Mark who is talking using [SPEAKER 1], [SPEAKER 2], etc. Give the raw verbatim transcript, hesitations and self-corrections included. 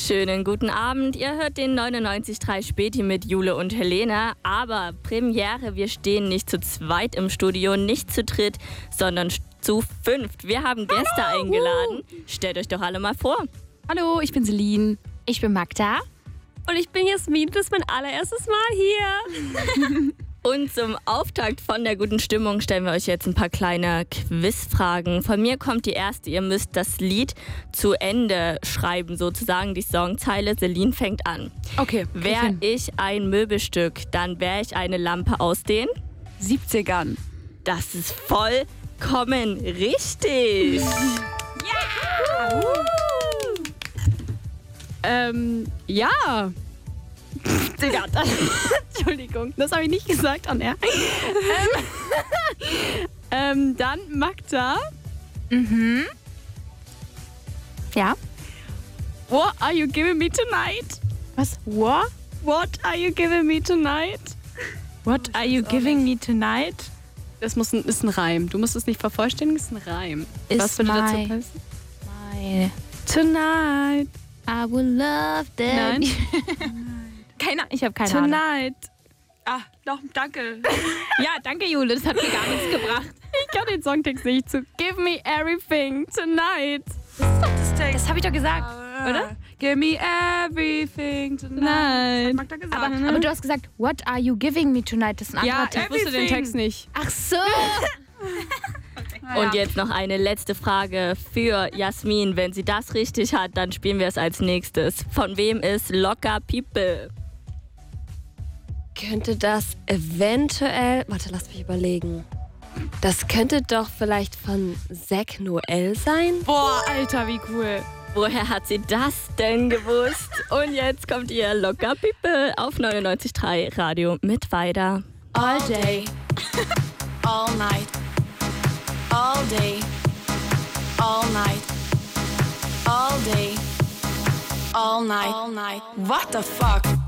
[SPEAKER 1] Schönen guten Abend. Ihr hört den neunundneunzig Komma drei Späti mit Jule und Helene. Aber Premiere, wir stehen nicht zu zweit im Studio, nicht zu dritt, sondern zu fünft. Wir haben Gäste Hallo. eingeladen. Stellt euch doch alle mal vor.
[SPEAKER 2] Hallo, ich bin Celine.
[SPEAKER 3] Ich bin Magda.
[SPEAKER 4] Und ich bin Jasmin, das ist mein allererstes Mal hier.
[SPEAKER 1] Und zum Auftakt von der guten Stimmung stellen wir euch jetzt ein paar kleine Quizfragen. Von mir kommt die erste. Ihr müsst das Lied zu Ende schreiben, sozusagen die Songzeile. Celine fängt an.
[SPEAKER 2] Okay.
[SPEAKER 1] Wäre ich ein Möbelstück, dann wäre ich eine Lampe aus den
[SPEAKER 2] siebzigern.
[SPEAKER 1] Das ist vollkommen richtig.
[SPEAKER 2] Ja! Uh. Ähm, ja. Digga, das, Entschuldigung, das habe ich nicht gesagt an er. ähm, ähm, dann Magda.
[SPEAKER 3] Mhm. Ja.
[SPEAKER 2] What are you giving me tonight?
[SPEAKER 3] Was? What?
[SPEAKER 2] What are you giving me tonight?
[SPEAKER 3] What are you giving me tonight?
[SPEAKER 2] Das muss ein, ist ein Reim. Du musst es nicht vervollständigen, es ist ein Reim.
[SPEAKER 3] Ist
[SPEAKER 2] Was würde dazu
[SPEAKER 3] my-
[SPEAKER 2] passen?
[SPEAKER 3] My
[SPEAKER 2] Tonight.
[SPEAKER 3] I will love that.
[SPEAKER 2] Nein.
[SPEAKER 3] Keine, ich habe keine Ahnung.
[SPEAKER 2] Tonight. Ah, doch, danke.
[SPEAKER 3] Ja, danke Jule, das hat mir gar nichts gebracht.
[SPEAKER 2] Ich kann den Songtext nicht zu. Give me everything tonight.
[SPEAKER 3] Das ist doch das Text. Das habe ich doch gesagt, oder?
[SPEAKER 2] Give me everything tonight. Hat Magda gesagt,
[SPEAKER 3] Aber,
[SPEAKER 2] ne?
[SPEAKER 3] aber du hast gesagt, what are you giving me tonight? Das ist ein
[SPEAKER 2] Ja,
[SPEAKER 3] anderer
[SPEAKER 2] ich wusste den
[SPEAKER 3] Everything.
[SPEAKER 2] Text nicht.
[SPEAKER 3] Ach so.
[SPEAKER 1] Und jetzt noch eine letzte Frage für Jasmin. Wenn sie das richtig hat, dann spielen wir es als nächstes. Von wem ist Locker People?
[SPEAKER 4] Könnte das eventuell... Warte, lass mich überlegen. Das könnte doch vielleicht von Zack Noel sein?
[SPEAKER 2] Boah, Alter, wie cool.
[SPEAKER 1] Woher hat sie das denn gewusst? Und jetzt kommt ihr Locker People auf neunundneunzig Komma drei Radio mit weiter.
[SPEAKER 5] All day, all night, all day, all night, all day, all night, all night. What the fuck?